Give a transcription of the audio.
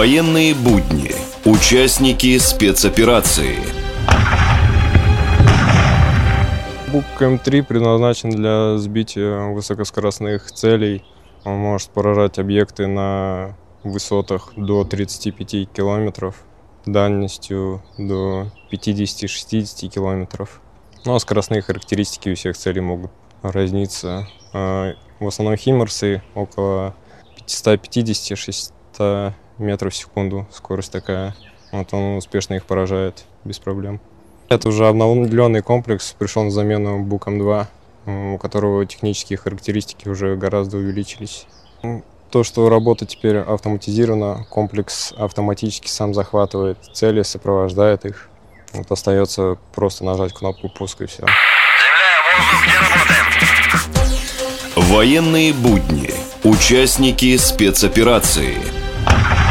Военные будни. Участники спецоперации. Бук М3 предназначен для сбития высокоскоростных целей. Он может поражать объекты на высотах до 35 километров, дальностью до 50-60 километров. Ну а скоростные характеристики у всех целей могут разниться. В основном химмерсы около 550-600 метров в секунду. Скорость такая. Вот он успешно их поражает без проблем. Это уже обновленный комплекс, пришел на замену Бук М2, у которого технические характеристики уже гораздо увеличились. То, что работа теперь автоматизирована, комплекс автоматически сам захватывает цели, сопровождает их. Вот остается просто нажать кнопку пуска и все. Земля, воздух, где работаем? Военные будни. Участники спецоперации.